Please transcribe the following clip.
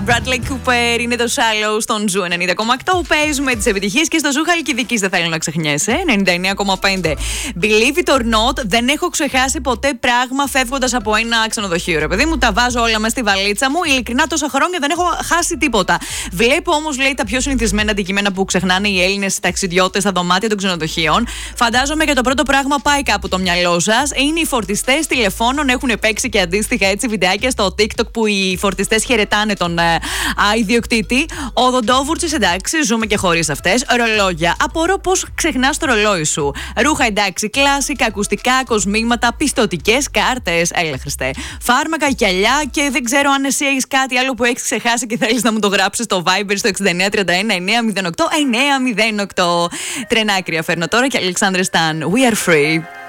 Bradley Cooper είναι το Shallow στον Ζου 90,8. Παίζουμε τις επιτυχίες και στο Ζου Χαλκιδικής δεν θέλω να ξεχνιέσαι. 99,5. Believe it or not, δεν έχω ξεχάσει ποτέ πράγμα φεύγοντας από ένα ξενοδοχείο. Ρε παιδί μου, τα βάζω όλα μέσα στη βαλίτσα μου. Ειλικρινά τόσα χρόνια δεν έχω χάσει τίποτα. Βλέπω όμως, λέει, τα πιο συνηθισμένα αντικείμενα που ξεχνάνε οι Έλληνες ταξιδιώτες στα δωμάτια των ξενοδοχείων. Φαντάζομαι και το πρώτο πράγμα πάει κάπου το μυαλό σας. Είναι οι φορτιστές τηλεφώνων. Έχουν παίξει και αντίστοιχα έτσι βιντεάκια στο TikTok που οι φορτιστές χαιρετάνε τον ιδιοκτήτη. Οδοντόβουρτσες, εντάξει, ζούμε και χωρίς αυτές. Ρολόγια. Απορώ πώς ξεχνάς το ρολόι σου. Ρούχα, εντάξει, κλάσικα, ακουστικά, κοσμήματα, πιστωτικές κάρτες. Έλα, Χριστέ. Φάρμακα, γυαλιά και δεν ξέρω αν εσύ έχεις κάτι άλλο που έχεις ξεχάσει και θέλεις να μου το γράψεις στο Viber στο 6931 908 908. Τρενάκρια φέρνω τώρα και Αλεξάνδρε Σταν. We are free.